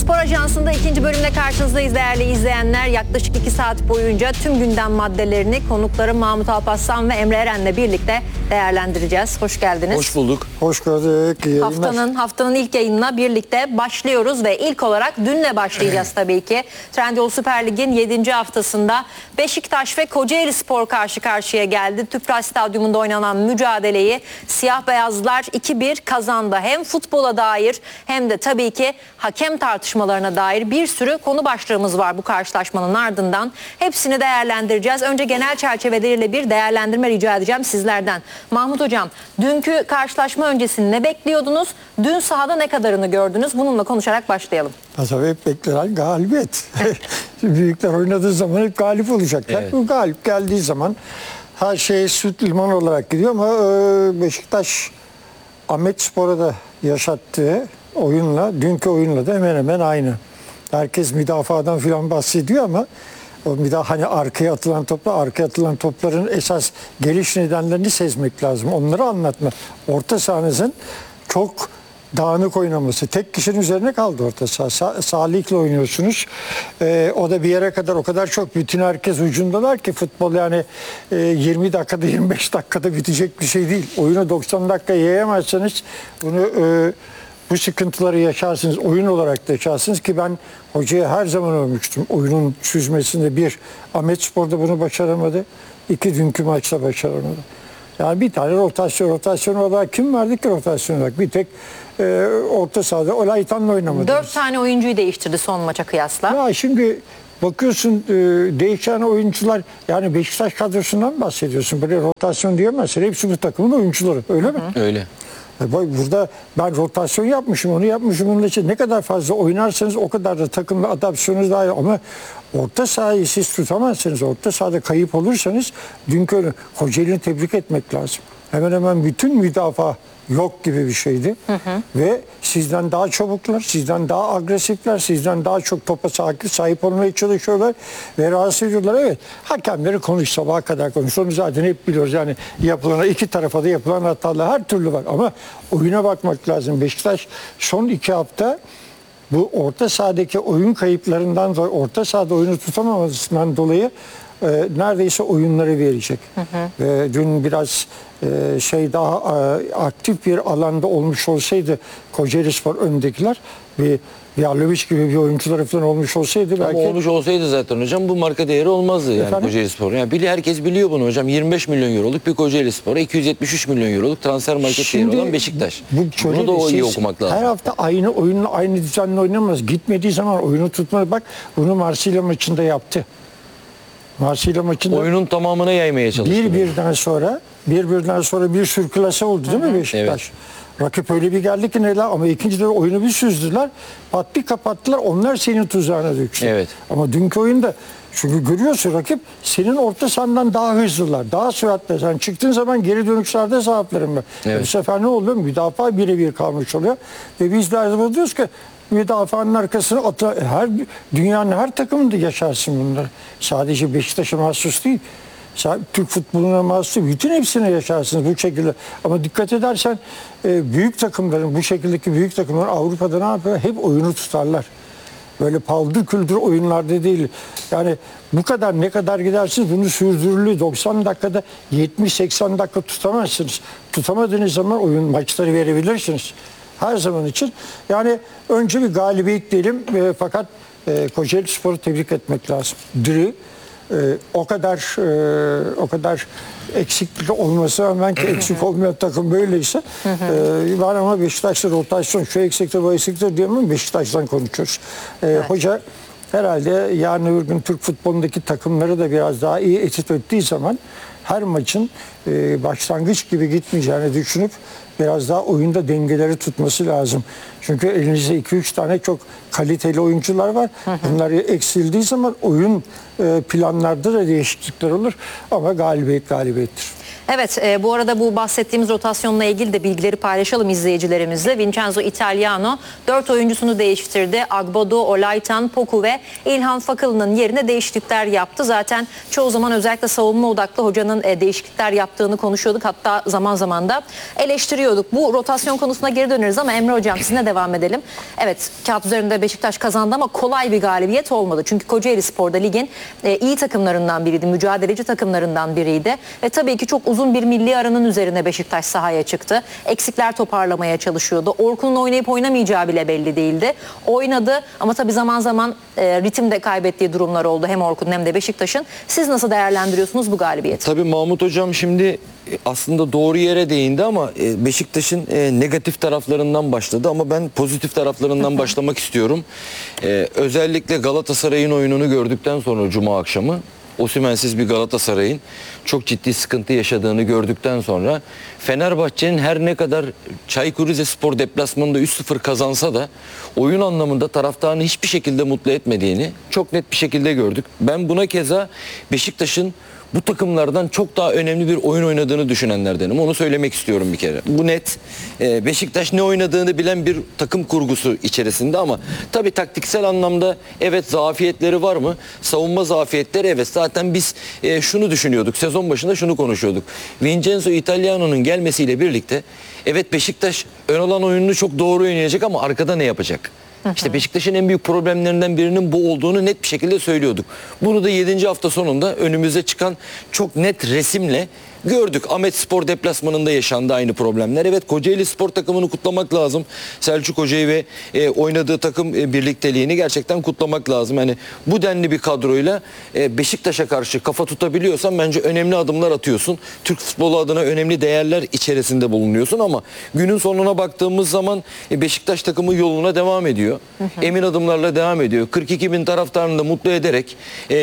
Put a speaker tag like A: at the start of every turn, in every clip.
A: Spor Ajansı'nda ikinci bölümle karşınızdayız değerli izleyenler. Yaklaşık 2 saat boyunca tüm gündem maddelerini konukları Mahmut Alparslan ve Emre Eren'le birlikte değerlendireceğiz. Hoş geldiniz.
B: Hoş bulduk.
C: Hoş gördük. İyi yayınlar.
A: Haftanın ilk yayınına birlikte başlıyoruz ve ilk olarak dünle başlayacağız tabii ki. Trendyol Süper Lig'in 7. haftasında Beşiktaş ve Kocaelispor karşı karşıya geldi. Tüpraş Stadyumunda oynanan mücadeleyi siyah beyazlar 2-1 kazandı. Hem futbola dair hem de tabii ki hakem tartışmalarına dair bir sürü konu başlığımız var bu karşılaşmanın ardından. Hepsini değerlendireceğiz. Önce genel çerçeveleriyle bir değerlendirme rica edeceğim sizlerden. Mahmut Hocam, dünkü karşılaşma öncesini ne bekliyordunuz? Dün sahada ne kadarını gördünüz? Bununla konuşarak başlayalım.
C: Tabii hep beklenen galibiyet. Büyükler oynadığı zaman hep galip olacaklar.
B: Evet.
C: Bu galip geldiği zaman her şey süt liman olarak gidiyor ama Beşiktaş Ahmetspor'a da yaşattığı oyunla, dünkü oyunla da hemen hemen aynı. Herkes müdafadan falan bahsediyor ama o hani arkaya atılan topların esas geliş nedenlerini sezmek lazım. Onları anlatma. Orta sahanızın çok dağınık oynaması. Tek kişinin üzerine kaldı orta saha. Salih'le oynuyorsunuz. O da bir yere kadar o kadar çok bütün herkes ucundalar ki futbol yani 20 dakikada 25 dakikada bitecek bir şey değil. Oyunu 90 dakika yayamazsanız bunu bu sıkıntıları yaşarsınız. Oyun olarak da yaşarsınız ki ben hocaya her zaman övmüştüm. Oyunun çözmesinde bir Ahmetspor'da bunu başaramadı. 2 dünkü maçta başaramadı. Yani bir tane rotasyon olarak kim vardı ki rotasyon olarak? Bir tek orta sahada Olaytan'la oynamadı.
A: 4 tane oyuncuyu değiştirdi son maça kıyasla.
C: Ya şimdi bakıyorsun değişen oyuncular yani Beşiktaş kadrosundan bahsediyorsun. Böyle rotasyon diyemezsin. Hepsi bu takımın oyuncuları. Öyle mi?
B: Öyle.
C: Burada ben rotasyon yapmışım, onu yapmışım. Onun için ne kadar fazla oynarsanız o kadar da takımla adaptasyonunuz daha iyi. Ama orta sahayı siz tutamazsınız. Orta sahada kayıp olursanız dünkü Kocaeli'ni tebrik etmek lazım. Hemen hemen bütün müdafaa yok gibi bir şeydi. Ve sizden daha çabuklar, sizden daha agresifler, sizden daha çok topa sahip olmaya çalışıyorlar ve rahatsız ediyorlar. Evet, hakemleri sabaha kadar konuş. Onu zaten hep biliyoruz. Yani yapılan iki tarafa da yapılan hatalar her türlü var. Ama oyuna bakmak lazım. Beşiktaş son 2 hafta bu orta sahadaki oyun kayıplarından dolayı, orta sahada oyunu tutamamasından dolayı neredeyse oyunları verecek. Dün biraz daha aktif bir alanda olmuş olsaydı Kocaelispor öndekiler bir Yarloviç gibi bir oyuncuları falan olmuş olsaydı belki...
B: Ama olmuş olsaydı zaten hocam bu marka değeri olmazdı yani Kocaelispor. Yani herkes biliyor bunu hocam. 25 milyon euroluk bir Kocaelispor'a 273 milyon euroluk transfer market değeri olan Beşiktaş. Bunu da o iyi okumak lazım.
C: Her hafta aynı oyunla aynı düzenle oynamaz. Gitmediği zaman oyunu tutmadı. Bak bunu Marsilya maçında yaptı. Marsilya maçında
B: oyunun tamamına yaymaya çalıştı.
C: Birbirinden sonra bir sürklase oldu değil mi Beşiktaş? Evet. Rakip öyle bir geldi ki neler ama ikincide oyunu bir süzdüler. Bir kapattılar. Onlar senin tuzağına düştü.
B: Evet.
C: Ama dünkü oyunda çünkü görüyorsun rakip senin orta sahandan daha hızlılar. Daha süratli. Sen çıktığın zaman geri dönüşlerde sahiplerim ben.
B: Evet.
C: Bu sefer ne oluyor? Müdafaa birebir kalmış oluyor. Ve biz de diyoruz ki müdafaanın arkasına dünyanın her takımında yaşarsın bunları. Sadece Beşiktaş'a mahsus değil. Türk futboluna mahsus bütün hepsine yaşarsınız bu şekilde. Ama dikkat edersen büyük takımların bu şekildeki büyük takımlar Avrupa'da ne yapıyor? Hep oyunu tutarlar. Böyle paldır küldür oyunlarda değil. Yani bu kadar ne kadar gidersiniz bunu sürdürülü 90 dakikada 70-80 dakika tutamazsınız. Tutamadığınız zaman maçları verebilirsiniz. Her zaman için. Yani önce bir galibiyet diyelim fakat Kocaelispor'u tebrik etmek lazım. Diri o kadar eksiklik olması rağmen ki eksik olmayan takım böyleyse var ama Beşiktaş'ta rotasyon şu eksiktir bu eksiktir diyemem Beşiktaş'tan konuşuyoruz. Hoca herhalde yarın öbür gün Türk futbolundaki takımları da biraz daha iyi etüt ettiği zaman her maçın başlangıç gibi gitmeyeceğini düşünüp biraz daha oyunda dengeleri tutması lazım. Çünkü elinizde 2-3 tane çok kaliteli oyuncular var. Bunlar eksildiği zaman oyun planlarda da değişiklikler olur. Ama galibiyettir.
A: Evet, bu arada bu bahsettiğimiz rotasyonla ilgili de bilgileri paylaşalım izleyicilerimizle. Vincenzo Italiano 4 oyuncusunu değiştirdi. Agbodo, Olaytan, Poku ve İlhan Fakılı'nın yerine değişiklikler yaptı. Zaten çoğu zaman özellikle savunma odaklı hocanın değişiklikler yaptığını konuşuyorduk. Hatta zaman zaman da eleştiriyorduk. Bu rotasyon konusuna geri döneriz ama Emre Hocam sizinle devam edelim. Evet, kağıt üzerinde Beşiktaş kazandı ama kolay bir galibiyet olmadı. Çünkü Kocaelispor'da ligin iyi takımlarından biriydi, mücadeleci takımlarından biriydi. Ve tabii ki çok uzun bir milli aranın üzerine Beşiktaş sahaya çıktı. Eksikler toparlamaya çalışıyordu. Orkun'un oynayıp oynamayacağı bile belli değildi. Oynadı ama tabii zaman zaman ritim de kaybettiği durumlar oldu hem Orkun'un hem de Beşiktaş'ın. Siz nasıl değerlendiriyorsunuz bu galibiyeti?
B: Tabii Mahmut Hocam şimdi aslında doğru yere değindi ama Beşiktaş'ın negatif taraflarından başladı ama ben pozitif taraflarından başlamak istiyorum. Özellikle Galatasaray'ın oyununu gördükten sonra Cuma akşamı Osimhen'siz bir Galatasaray'ın çok ciddi sıkıntı yaşadığını gördükten sonra Fenerbahçe'nin her ne kadar Çaykur Rizespor deplasmanında 3-0 kazansa da oyun anlamında taraftarını hiçbir şekilde mutlu etmediğini çok net bir şekilde gördük. Ben buna keza Beşiktaş'ın bu takımlardan çok daha önemli bir oyun oynadığını düşünenlerdenim. Onu söylemek istiyorum bir kere. Bu net. Beşiktaş ne oynadığını bilen bir takım kurgusu içerisinde ama tabii taktiksel anlamda evet zafiyetleri var mı? Savunma zafiyetleri evet. Zaten biz şunu düşünüyorduk. Sezon başında şunu konuşuyorduk. Vincenzo Italiano'nun gelmesiyle birlikte evet Beşiktaş ön alan oyununu çok doğru oynayacak ama arkada ne yapacak? İşte Beşiktaş'ın en büyük problemlerinden birinin bu olduğunu net bir şekilde söylüyorduk. Bunu da 7. hafta sonunda önümüze çıkan çok net resimle gördük. Ahmetspor deplasmanında yaşandı aynı problemler. Evet, Kocaeli Spor takımını kutlamak lazım. Selçuk Hoca'yı ve oynadığı takım birlikteliğini gerçekten kutlamak lazım. Yani bu denli bir kadroyla Beşiktaş'a karşı kafa tutabiliyorsan bence önemli adımlar atıyorsun. Türk futbolu adına önemli değerler içerisinde bulunuyorsun ama günün sonuna baktığımız zaman Beşiktaş takımı yoluna devam ediyor. Emin adımlarla devam ediyor. 42 bin taraftarını da mutlu ederek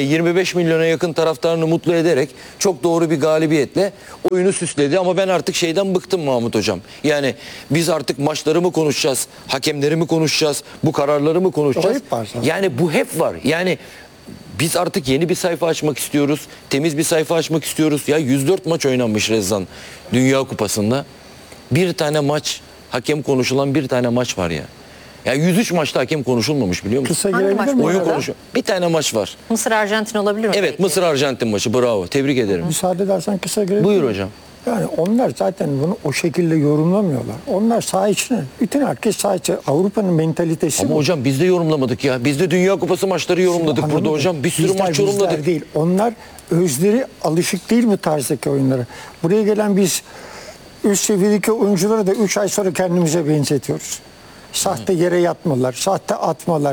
B: 25 milyona yakın taraftarını mutlu ederek çok doğru bir galibiyetle oyunu süsledi ama ben artık şeyden bıktım Mahmut Hocam. Yani biz artık maçları mı konuşacağız, hakemleri mi konuşacağız, bu kararları mı konuşacağız? Yani bu hep var. Yani biz artık yeni bir sayfa açmak istiyoruz. Temiz bir sayfa açmak istiyoruz. Ya 104 maç oynanmış Rezzan Dünya Kupası'nda. Bir tane maç, hakem konuşulan bir tane maç var ya. Ya 103 maçta hakem konuşulmamış biliyor musun?
C: Kısa
A: Hangi
C: girebilir
A: maç
C: miyim?
A: bu
B: Oyun
A: arada?
B: konuşuyor. Bir tane maç var.
A: Mısır-Arjantin olabilir mi?
B: Evet,
A: belki?
B: Mısır-Arjantin maçı. Bravo. Tebrik ederim.
C: Müsaade edersen kısa girebilir
B: Buyur
C: miyim?
B: hocam.
C: Yani onlar zaten bunu o şekilde yorumlamıyorlar. Onlar saha içine, bütün herkes saha içine. Avrupa'nın mentalitesi
B: Ama
C: bu.
B: hocam biz de yorumlamadık ya. Biz de Dünya Kupası maçları yorumladık
C: Anladın
B: burada
C: mı?
B: hocam. Bir sürü
C: Bizler
B: maç yorumladık.
C: değil. Onlar özleri alışık değil bu tarzdaki oyunlara. Buraya gelen biz üst seviyedeki oyuncuları da 3 ay sonra kendimize benzetiyoruz. Sahte yere yatmalar, sahte atmalar,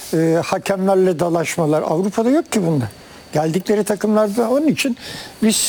C: hakemlerle dalaşmalar. Avrupa'da yok ki bunlar. Geldikleri takımlarda onun için biz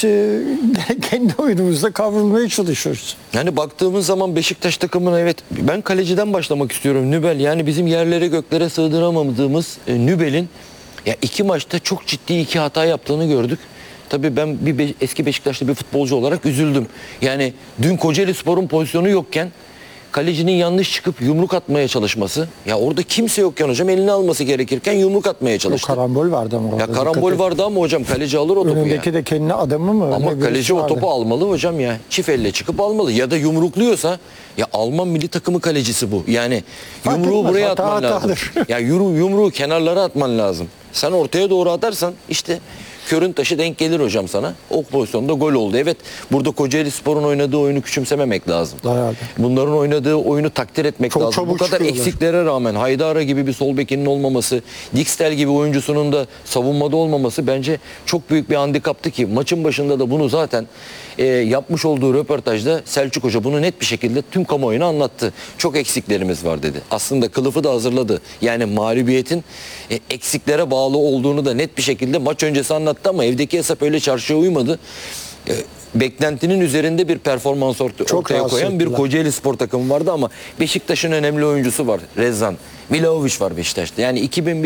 C: kendi oyunumuzda kavrulmaya çalışıyoruz.
B: Yani baktığımız zaman Beşiktaş takımına evet ben kaleciden başlamak istiyorum. Nübel yani bizim yerlere göklere sığdıramadığımız Nübel'in ya 2 maçta çok ciddi 2 hata yaptığını gördük. Tabii ben eski Beşiktaşlı bir futbolcu olarak üzüldüm. Yani dün Kocaelispor'un pozisyonu yokken kalecinin yanlış çıkıp yumruk atmaya çalışması. Ya orada kimse yokken hocam elini alması gerekirken yumruk atmaya
C: O
B: çalıştı.
C: karambol vardı ama orada.
B: Ya karambol
C: Dikkat et.
B: vardı ama hocam kaleci alır o topu ya.
C: Önündeki de kendi adamı mı?
B: Ama
C: Öyle
B: kaleci
C: birisi
B: o
C: vardı.
B: topu almalı hocam ya. Çift elle çıkıp almalı. Ya da yumrukluyorsa ya Alman milli takımı kalecisi bu. Yani
C: Fark
B: yumruğu
C: etmez,
B: buraya
C: hata
B: atman lazım.
C: hatadır.
B: Ya yumruğu kenarlara atman lazım. Sen ortaya doğru atarsan işte körün taşı denk gelir hocam sana. O pozisyonda gol oldu. Evet burada Kocaelispor'un oynadığı oyunu küçümsememek lazım.
C: Herhalde.
B: Bunların oynadığı oyunu takdir etmek
C: Çok
B: lazım. Bu
C: çabuk
B: kadar
C: çıkıyorlar.
B: eksiklere rağmen Haydara gibi bir sol bekinin olmaması, Dixtel gibi oyuncusunun da savunmada olmaması bence çok büyük bir handikaptı ki maçın başında da bunu zaten yapmış olduğu röportajda Selçuk Hoca bunu net bir şekilde tüm kamuoyuna anlattı. Çok eksiklerimiz var dedi. Aslında kılıfı da hazırladı. Yani mağlubiyetin eksiklere bağlı olduğunu da net bir şekilde maç öncesi anlattı ama evdeki hesap öyle çarşıya uymadı. Beklentinin üzerinde bir performans ortaya
C: rahatsız
B: koyan bir
C: ettiler.
B: Kocaeli Spor takımı vardı ama Beşiktaş'ın önemli oyuncusu var. Rezzan. Vlahovic var Beşiktaş'ta. Yani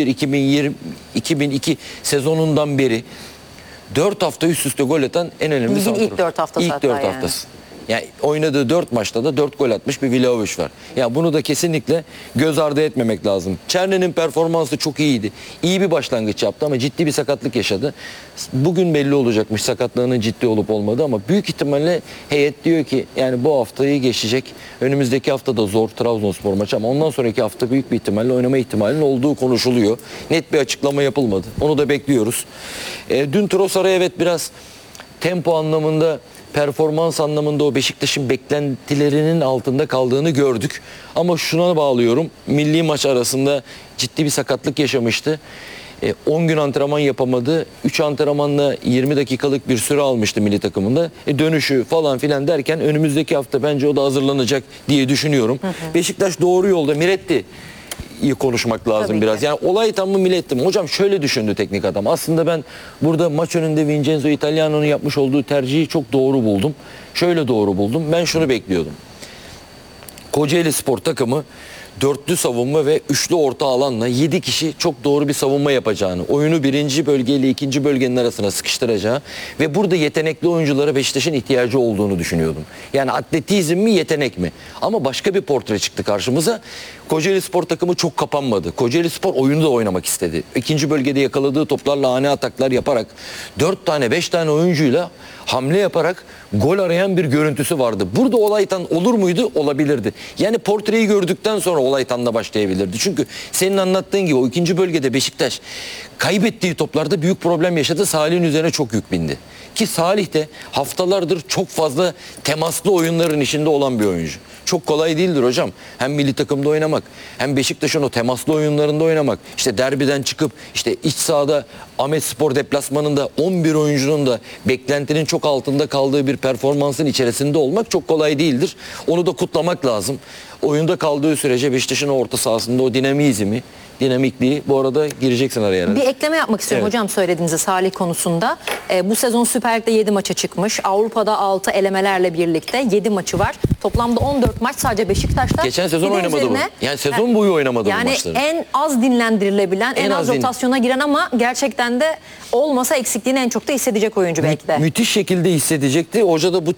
B: 2001-2002 sezonundan beri 4 hafta üst üste gol atan en önemli
A: Ligin
B: santrafor.
A: ilk 4 haftası
B: İlk
A: hatta
B: 4
A: yani.
B: haftası. Yani oynadığı 4 maçta da 4 gol atmış bir Vlahovic var. Ya bunu da kesinlikle göz ardı etmemek lazım. Çerne'nin performansı çok iyiydi. İyi bir başlangıç yaptı ama ciddi bir sakatlık yaşadı. Bugün belli olacakmış sakatlığının ciddi olup olmadığı ama büyük ihtimalle heyet diyor ki yani bu haftayı geçecek. Önümüzdeki hafta da zor Trabzonspor maçı ama ondan sonraki hafta büyük bir ihtimalle oynama ihtimalinin olduğu konuşuluyor. Net bir açıklama yapılmadı. Onu da bekliyoruz. Dün Trossard'a evet biraz tempo anlamında, performans anlamında o Beşiktaş'ın beklentilerinin altında kaldığını gördük. Ama şuna bağlıyorum. Milli maç arasında ciddi bir sakatlık yaşamıştı. 10 gün antrenman yapamadı. 3 antrenmanla 20 dakikalık bir süre almıştı milli takımında. Dönüşü falan filan derken önümüzdeki hafta bence o da hazırlanacak diye düşünüyorum. Beşiktaş doğru yolda. Miretti iyi konuşmak lazım
A: Tabii
B: biraz.
A: ki.
B: Yani olay tam mı Miletti mi? Hocam şöyle düşündü teknik adam. Aslında ben burada maç önünde Vincenzo Italiano'nun yapmış olduğu tercihi çok doğru buldum. Şöyle doğru buldum. Ben şunu bekliyordum. Kocaeli Spor takımı dörtlü savunma ve üçlü orta alanla 7 kişi çok doğru bir savunma yapacağını, oyunu birinci bölgeyle ikinci bölgenin arasına sıkıştıracağı ve burada yetenekli oyunculara Beşiktaş'ın ihtiyacı olduğunu düşünüyordum. Yani atletizm mi yetenek mi? Ama başka bir portre çıktı karşımıza. Kocaeli Spor takımı çok kapanmadı. Kocaeli Spor oyunu da oynamak istedi. İkinci bölgede yakaladığı toplarla ani ataklar yaparak 4 tane 5 tane oyuncuyla hamle yaparak gol arayan bir görüntüsü vardı. Burada Olaytan olur muydu? Olabilirdi. Yani portreyi gördükten sonra Olaytan'la başlayabilirdi. Çünkü senin anlattığın gibi o ikinci bölgede Beşiktaş kaybettiği toplarda büyük problem yaşadı. Salih'in üzerine çok yük bindi. Ki Salih de haftalardır çok fazla temaslı oyunların içinde olan bir oyuncu. Çok kolay değildir hocam. Hem milli takımda oynamak hem Beşiktaş'ın o temaslı oyunlarında oynamak. İşte derbiden çıkıp işte iç sahada Ahmetspor deplasmanında 11 oyuncunun da beklentinin çok altında kaldığı bir performansın içerisinde olmak çok kolay değildir. Onu da kutlamak lazım. Oyunda kaldığı sürece Beşiktaş'ın orta sahasında o dinamikliği bu arada gireceksin araya herhalde.
A: Bir ekleme yapmak istiyorum
B: Evet.
A: hocam söylediğinize Salih konusunda. Bu sezon Süper Lig'de 7 maça çıkmış. Avrupa'da 6 elemelerle birlikte 7 maçı var. Toplamda 14 maç sadece Beşiktaş'ta.
B: Geçen sezon
A: Bir de
B: oynamadı bu.
A: üzerine-
B: Yani sezon boyu oynamadı bu
A: Yani
B: maçları.
A: en az dinlendirilebilen, en az rotasyona giren ama gerçekten de olmasa eksikliğini en çok da hissedecek oyuncu belki de.
B: Müthiş şekilde hissedecekti. Hoca da bu